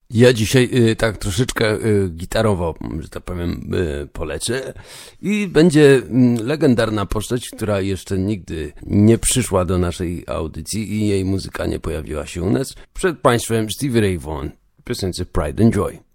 Ja dzisiaj tak troszeczkę gitarowo, że tak powiem, polecę i będzie legendarna postać, która jeszcze nigdy nie przyszła do naszej audycji i jej muzyka nie pojawiła się u nas. Przed Państwem Stevie Ray Vaughan, piosence Pride and Joy.